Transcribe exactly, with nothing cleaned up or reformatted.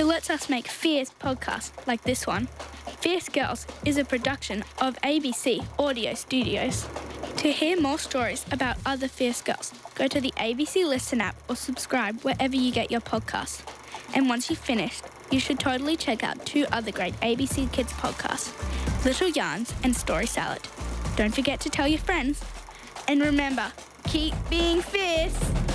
who lets us make fierce podcasts like this one. Fierce Girls is a production of A B C Audio Studios. To hear more stories about other Fierce Girls, go to the A B C Listen app or subscribe wherever you get your podcasts. And once you've finished, you should totally check out two other great A B C Kids podcasts, Little Yarns and Story Salad. Don't forget to tell your friends. And remember, keep being fierce.